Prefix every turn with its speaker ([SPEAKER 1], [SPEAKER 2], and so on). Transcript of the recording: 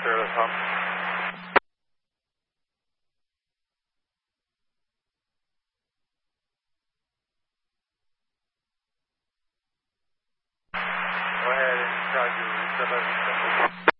[SPEAKER 1] Fearless home. Go ahead and charge your 777.